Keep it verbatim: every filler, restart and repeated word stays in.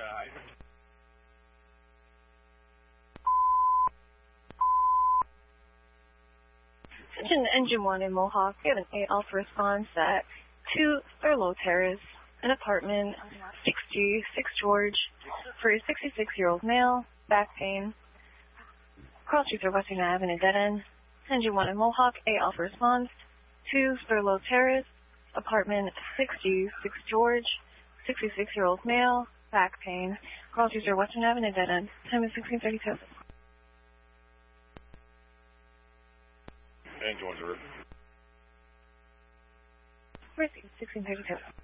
Attention Engine one in Mohawk. We have an eight Alpha response at two Thurlow Terrace, an apartment, six G, six George, for a sixty-six-year-old male, back pain. Cross streets are Western Avenue, dead end. Engine one in Mohawk, eight Alpha response, two Thurlow Terrace, apartment, six G, six George, sixty-six-year-old male, back pain. Cross streets are Western Avenue, dead end. Time is sixteen thirty-two. Engine one's a rip. Mercy, sixteen thirty-two.